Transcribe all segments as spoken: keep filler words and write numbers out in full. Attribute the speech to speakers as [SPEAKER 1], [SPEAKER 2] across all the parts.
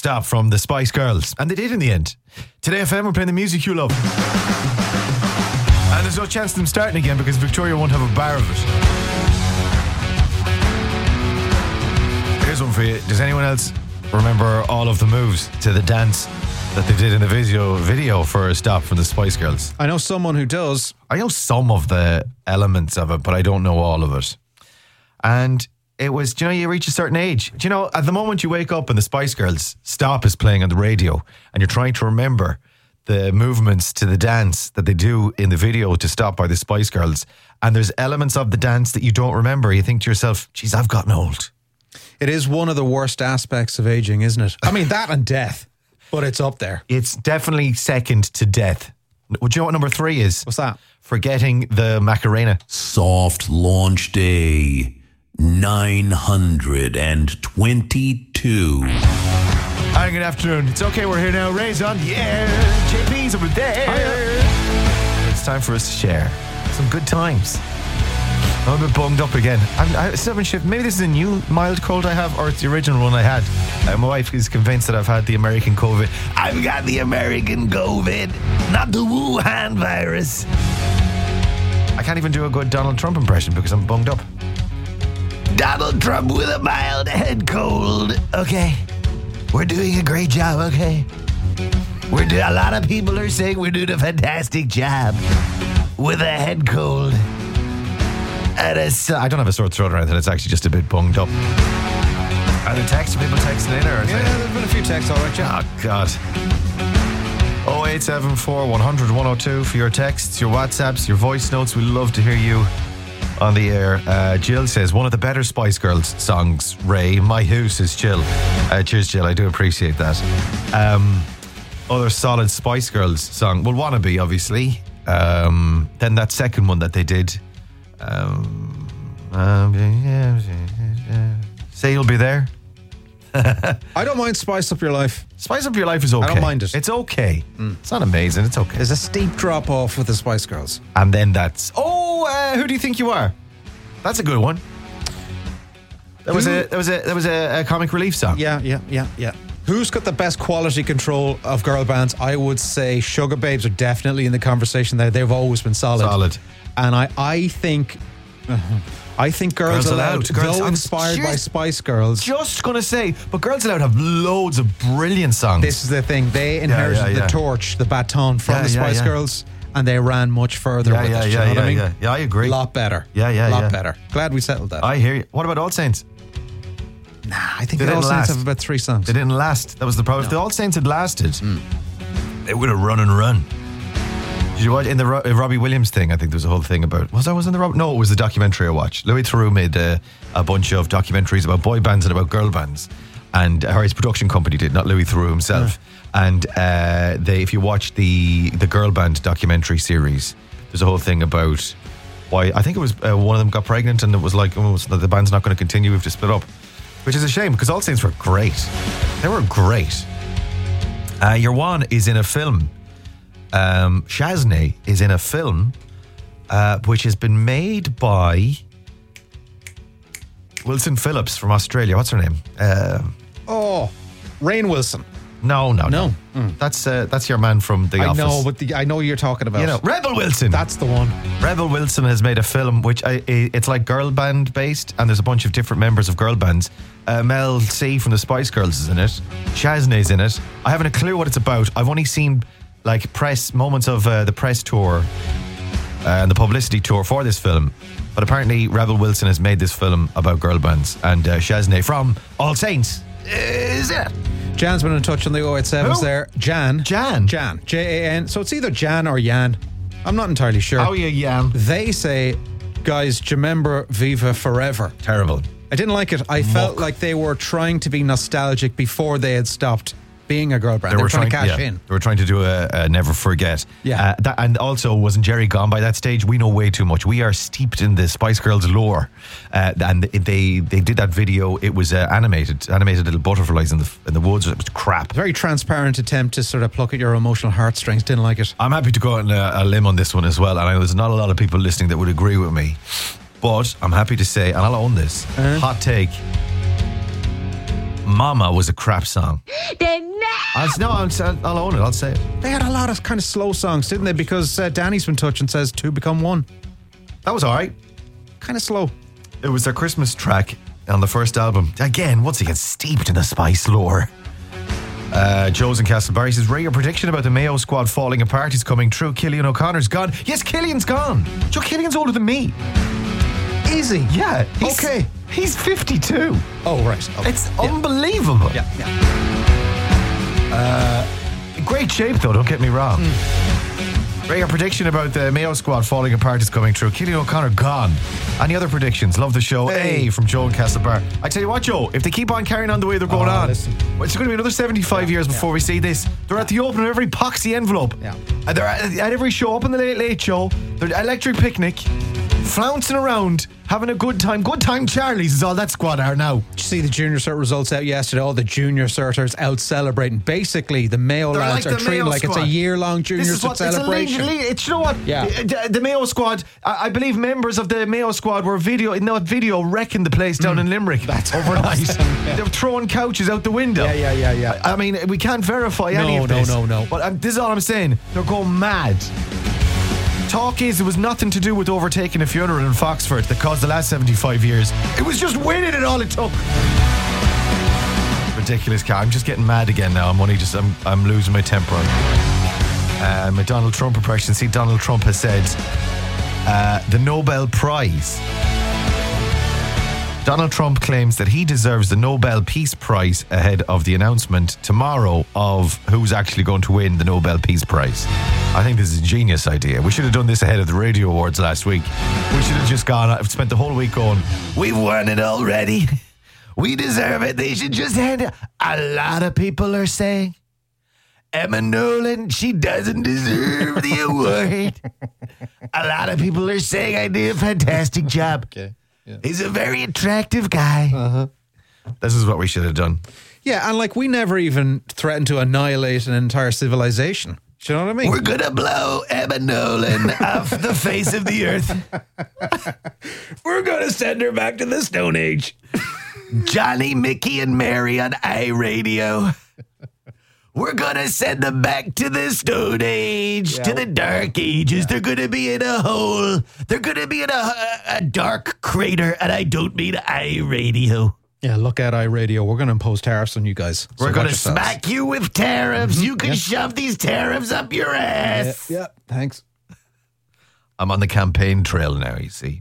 [SPEAKER 1] Stop from the Spice Girls. And they did in the end. Today F M, we're playing the music you love. And there's no chance of them starting again because Victoria won't have a bar of it. Here's one for you. Does anyone else remember all of the moves to the dance that they did in the video video for Stop from the Spice Girls?
[SPEAKER 2] I know someone who does.
[SPEAKER 1] I know some of the elements of it, but I don't know all of it. And it was, do you know, you reach a certain age. Do you know, at the moment you wake up and the Spice Girls Stop is playing on the radio and you're trying to remember the movements to the dance that they do in the video to Stop by the Spice Girls, and there's elements of the dance that you don't remember. You think to yourself, geez, I've gotten old.
[SPEAKER 2] It is one of the worst aspects of aging, isn't it? I mean, that and death, but it's up there.
[SPEAKER 1] It's definitely second to death. Would you know what number three is?
[SPEAKER 2] What's that?
[SPEAKER 1] Forgetting the Macarena.
[SPEAKER 3] Soft launch day nine hundred twenty-two.
[SPEAKER 1] Hi, good afternoon. It's okay, we're here now. Ray's on the air. J P's over there. Hiya. It's time for us to share some good times. I'm a bit bummed up again. I'm, I still haven't shift. Maybe this is a new mild cold I have, or it's the original one I had. Uh, my wife is convinced that I've had the American COVID. I've got the American COVID, not the Wuhan virus. I can't even do a good Donald Trump impression because I'm bunged up. Donald Trump with a mild head cold. Okay. We're doing a great job, okay? We're do- a lot of people are saying we're doing a fantastic job with a head cold. And it's, uh, I don't have a sore throat or anything. It's actually just a bit bunged up. Are there texts? Are people texting in? Or
[SPEAKER 2] Yeah, there's been a few texts, all right, yeah.
[SPEAKER 1] Oh, God. oh eight seven four, one hundred, one oh two for your texts, your WhatsApps, your voice notes. We love to hear you on the air. Uh, Jill says, one of the better Spice Girls songs, Ray. My Who, says Jill. Uh, cheers, Jill. I do appreciate that. Um, other solid Spice Girls song. Well, Wannabe, obviously. Um, then that second one that they did. Um, um, Say You'll Be There.
[SPEAKER 2] I don't mind Spice Up Your Life.
[SPEAKER 1] Spice Up Your Life is okay.
[SPEAKER 2] I don't mind it.
[SPEAKER 1] It's okay. Mm. It's not amazing. It's okay.
[SPEAKER 2] There's a steep drop off with the Spice Girls.
[SPEAKER 1] And then that's, oh, uh, Who Do You Think You Are? That's a good one. That was a that was a that was a, a comic relief song.
[SPEAKER 2] Yeah, yeah, yeah, yeah. Who's got the best quality control of girl bands? I would say Sugar Babes are definitely in the conversation there. They've always been solid.
[SPEAKER 1] Solid.
[SPEAKER 2] And I, I think uh, I think Girls,
[SPEAKER 1] Girls
[SPEAKER 2] Aloud,
[SPEAKER 1] Aloud. Girls,
[SPEAKER 2] though
[SPEAKER 1] I'm
[SPEAKER 2] inspired
[SPEAKER 1] just,
[SPEAKER 2] by Spice Girls.
[SPEAKER 1] Just gonna say, but Girls Aloud have loads of brilliant songs.
[SPEAKER 2] This is the thing. They inherited
[SPEAKER 1] yeah, yeah, yeah.
[SPEAKER 2] the torch, the baton from
[SPEAKER 1] Yeah,
[SPEAKER 2] the Spice
[SPEAKER 1] yeah, yeah.
[SPEAKER 2] Girls, and they ran much further
[SPEAKER 1] Yeah,
[SPEAKER 2] with
[SPEAKER 1] yeah,
[SPEAKER 2] it.
[SPEAKER 1] yeah,
[SPEAKER 2] you know
[SPEAKER 1] yeah,
[SPEAKER 2] what I mean?
[SPEAKER 1] yeah. Yeah, I agree.
[SPEAKER 2] A lot better.
[SPEAKER 1] Yeah, yeah,
[SPEAKER 2] A lot
[SPEAKER 1] yeah.
[SPEAKER 2] better. Glad we settled that.
[SPEAKER 1] I hear you. What about All Saints?
[SPEAKER 2] Nah, I think
[SPEAKER 1] They
[SPEAKER 2] the All
[SPEAKER 1] didn't
[SPEAKER 2] Saints
[SPEAKER 1] last.
[SPEAKER 2] have about three songs.
[SPEAKER 1] They didn't last. That was the problem.
[SPEAKER 2] No.
[SPEAKER 1] If the All Saints had lasted, mm. they would have run and run. Did you watch in the Ro- uh, Robbie Williams thing? I think there was a whole thing about. Was I was in the Rob? No, it was the documentary I watched. Louis Theroux made uh, a bunch of documentaries about boy bands and about girl bands, and uh, or his production company did, not Louis Theroux himself. Yeah. And uh, they, if you watch the the girl band documentary series, there's a whole thing about why. I think it was uh, one of them got pregnant, and it was like, oh, the band's not going to continue. We have to split up, which is a shame because All Saints were great. They were great. Uh, Your One is in a film. Um, Shaznay is in a film uh, which has been made by Wilson Phillips from Australia. What's her name? Uh,
[SPEAKER 2] Oh, Rainn Wilson.
[SPEAKER 1] no, no, no.
[SPEAKER 2] No. Mm.
[SPEAKER 1] That's uh, that's your man from The
[SPEAKER 2] I
[SPEAKER 1] Office.
[SPEAKER 2] know, but the, I know who you're talking about.
[SPEAKER 1] You know, Rebel Wilson.
[SPEAKER 2] That's the one.
[SPEAKER 1] Rebel Wilson has made a film which I, I, it's like girl band based, and there's a bunch of different members of girl bands. Uh, Mel C from the Spice Girls is in it. Shaznay's in it. I haven't a clue what it's about. I've only seen like press moments of uh, the press tour uh, and the publicity tour for this film. But apparently Rebel Wilson has made this film about girl bands, and uh, Shaznay from All Saints is in it.
[SPEAKER 2] Jan's been in touch on the oh eight sevens
[SPEAKER 1] Who?
[SPEAKER 2] there. Jan.
[SPEAKER 1] Jan.
[SPEAKER 2] Jan. J A N. So it's either Jan or Jan. I'm not entirely sure.
[SPEAKER 1] How are you, Jan?
[SPEAKER 2] They say, guys, do you remember Viva Forever?
[SPEAKER 1] Terrible.
[SPEAKER 2] I didn't like it. I
[SPEAKER 1] Muck.
[SPEAKER 2] felt like they were trying to be nostalgic before they had stopped being a girl brand. They, were trying, to cash
[SPEAKER 1] yeah,
[SPEAKER 2] in.
[SPEAKER 1] They were trying to do a, a never forget.
[SPEAKER 2] Yeah.
[SPEAKER 1] Uh, that, and also, wasn't Jerry gone by that stage? We know way too much. We are steeped in the Spice Girls lore. Uh, and they they did that video. It was uh, animated, animated little butterflies in the in the woods. It was crap.
[SPEAKER 2] Very transparent attempt to sort of pluck at your emotional heartstrings. Didn't like it.
[SPEAKER 1] I'm happy to go out on a, a limb on this one as well. And I know there's not a lot of people listening that would agree with me. But I'm happy to say, and I'll own this,
[SPEAKER 2] Uh-huh.
[SPEAKER 1] hot take, Mama was a crap song. I'll, no, I'll, I'll own it. I'll say it.
[SPEAKER 2] They had a lot of kind of slow songs, didn't they? Because uh, Danny's Been Touched and says two become one.
[SPEAKER 1] That was all right.
[SPEAKER 2] Kind of slow.
[SPEAKER 1] It was their Christmas track on the first album. Again, once again, steeped in the Spice lore. Uh, Joe's in Castlebar says, Ray, your prediction about the Mayo squad falling apart is coming true. Killian O'Connor's gone. Yes, Killian's gone. Joe, Killian's older than me.
[SPEAKER 2] Is he?
[SPEAKER 1] Yeah. He's,
[SPEAKER 2] okay.
[SPEAKER 1] He's fifty-two.
[SPEAKER 2] Oh, right. Okay.
[SPEAKER 1] It's
[SPEAKER 2] yeah.
[SPEAKER 1] unbelievable.
[SPEAKER 2] Yeah, yeah.
[SPEAKER 1] Uh, great shape, though, don't get me wrong. Mm. Ray, your prediction about the Mayo squad falling apart is coming true. Killian O'Connor gone. Any other predictions? Love the show. Hey, hey from Joe in Castlebar. I tell you what, Joe, if they keep on carrying on the way they're going oh, on, listen. Well, it's going to be another seventy-five yeah, years before yeah. we see this. They're at the opening of every poxy envelope.
[SPEAKER 2] Yeah.
[SPEAKER 1] And they're at, at every show up in the Late Late Show. They're at Electric Picnic, flouncing around, having a good time. Good time Charlie's is all that squad are now.
[SPEAKER 2] Did you see the junior cert results out yesterday? All the junior certers out celebrating. Basically, the Mayo
[SPEAKER 1] They're
[SPEAKER 2] lads
[SPEAKER 1] like
[SPEAKER 2] are treating like
[SPEAKER 1] squad.
[SPEAKER 2] It's a year-long junior cert
[SPEAKER 1] what,
[SPEAKER 2] celebration.
[SPEAKER 1] It's, a it's you know what?
[SPEAKER 2] Yeah.
[SPEAKER 1] The, the Mayo squad, I, I believe members of the Mayo squad were video, no, video wrecking the place down mm. in Limerick.
[SPEAKER 2] That's
[SPEAKER 1] overnight.
[SPEAKER 2] Awesome, yeah.
[SPEAKER 1] They're throwing couches out the window.
[SPEAKER 2] Yeah, yeah, yeah, yeah.
[SPEAKER 1] I, I mean, we can't verify
[SPEAKER 2] no,
[SPEAKER 1] any of this.
[SPEAKER 2] No, no, no, no.
[SPEAKER 1] But um, this is all I'm saying. They're going mad. Talk is it was nothing to do with overtaking a funeral in Foxford that caused the last seventy-five years. It was just winning it all it took. Ridiculous car. I'm just getting mad again now. I'm only just I'm I'm losing my temper. Uh, my Donald Trump impression. See, Donald Trump has said uh, the Nobel Prize. Donald Trump claims that he deserves the Nobel Peace Prize ahead of the announcement tomorrow of who's actually going to win the Nobel Peace Prize. I think this is a genius idea. We should have done this ahead of the radio awards last week. We should have just gone, I've spent the whole week going, we've won it already. We deserve it. They should just hand it. A lot of people are saying Emma Nolan, she doesn't deserve the award. A lot of people are saying I did a fantastic job.
[SPEAKER 2] Okay. Yeah.
[SPEAKER 1] He's a very attractive guy.
[SPEAKER 2] Uh-huh.
[SPEAKER 1] This is what we should have done.
[SPEAKER 2] Yeah, and like we never even threatened to annihilate an entire civilization. Do you know what I mean?
[SPEAKER 1] We're going to blow Emma Nolan off the face of the earth. We're going to send her back to the Stone Age. Johnny, Mickey, and Mary on iRadio. We're going to send them back to the Stone Age, yeah. to the Dark Ages. Yeah. They're going to be in a hole. They're going to be in a, a, a dark crater, and I don't mean iRadio.
[SPEAKER 2] Yeah, look at iRadio. We're going to impose tariffs on you guys.
[SPEAKER 1] We're so going to smack you with tariffs. Mm-hmm. You can yeah. shove these tariffs up your ass.
[SPEAKER 2] Yeah, yeah, thanks.
[SPEAKER 1] I'm on the campaign trail now, you see.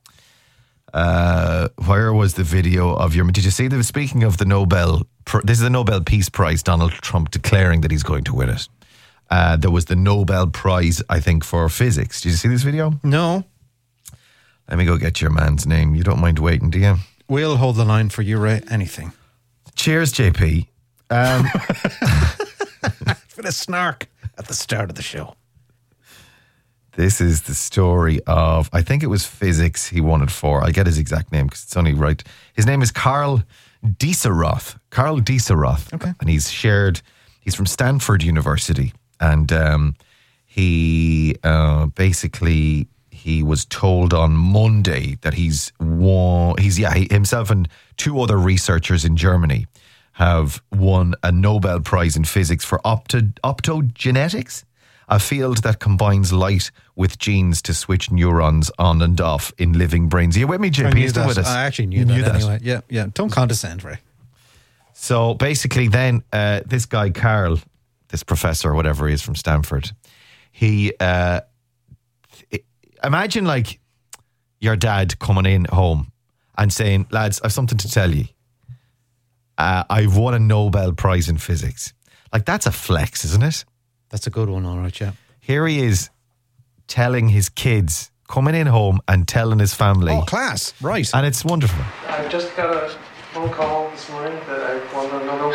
[SPEAKER 1] Uh, where was the video of your... Did you see the... Speaking of the Nobel... This is the Nobel Peace Prize, Donald Trump declaring that he's going to win it. Uh, there was the Nobel Prize, I think, for physics. Did you see this video?
[SPEAKER 2] No.
[SPEAKER 1] Let me go get your man's name. You don't mind waiting, do you?
[SPEAKER 2] We'll hold the line for you, Ray. Anything.
[SPEAKER 1] Cheers, J P. Um,
[SPEAKER 2] for the snark at the start of the show.
[SPEAKER 1] This is the story of, I think it was physics he won it for. I'll get his exact name because it's only right. His name is Carl Dieseroth. Carl Dieseroth.
[SPEAKER 2] Okay.
[SPEAKER 1] And he's shared, he's from Stanford University. And um, he uh, basically, he was told on Monday that he's won, he's, yeah, he, himself and two other researchers in Germany have won a Nobel Prize in physics for opto, optogenetics. A field that combines light with genes to switch neurons on and off in living brains. Are you with me, J P?
[SPEAKER 2] I knew that.
[SPEAKER 1] With us?
[SPEAKER 2] I actually knew, you that, knew that anyway. Yeah, yeah. Don't condescend, Ray.
[SPEAKER 1] So basically then, uh, this guy, Carl, this professor or whatever he is from Stanford, he, uh, imagine like your dad coming in home and saying, lads, I've something to tell you. Uh, I've won a Nobel Prize in physics. Like, that's a flex, isn't it?
[SPEAKER 2] That's a good one, all right, yeah.
[SPEAKER 1] Here he is telling his kids, coming in home and telling his family.
[SPEAKER 2] Oh, class, right.
[SPEAKER 1] And it's wonderful.
[SPEAKER 4] I've just got a phone call this morning that I won a Nobel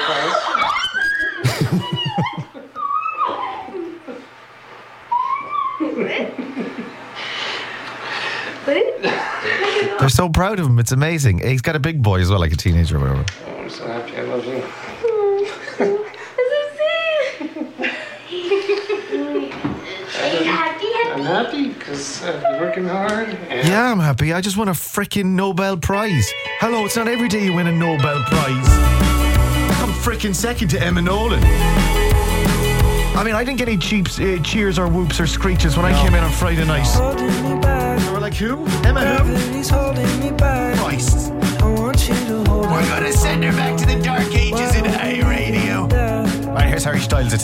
[SPEAKER 4] Prize.
[SPEAKER 1] They're so proud of him, it's amazing. He's got a big boy as well, like a teenager or whatever.
[SPEAKER 4] Oh, I'm so happy, I love you. I'm happy because I've been working hard. And
[SPEAKER 1] yeah, I'm happy. I just won a freaking Nobel Prize. Hello, it's not every day you win a Nobel Prize. freaking second to Emma Nolan. I mean, I didn't get any cheap uh, cheers or whoops or screeches when I came in on Friday night. They were like, who? Emma who? Christ. We're gonna send her back to